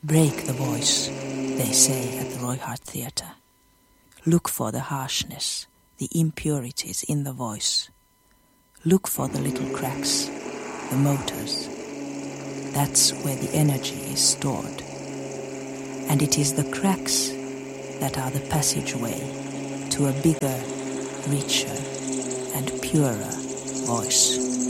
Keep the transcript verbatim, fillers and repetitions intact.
Break the voice, they say at the Roy Hart Theatre. Look for the harshness, the impurities in the voice. Look for the little cracks, the motors. That's where the energy is stored. And it is the cracks that are the passageway to a bigger, richer, and purer voice.